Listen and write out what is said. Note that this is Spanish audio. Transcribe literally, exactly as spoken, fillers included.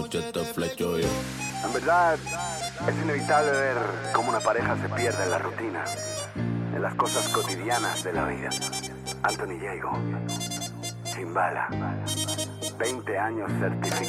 noche te flecho yo. En verdad, es inevitable ver cómo una pareja se pierde en la rutina, en las cosas cotidianas de la vida. Anthony Diego, Chimbala, veinte años certificado.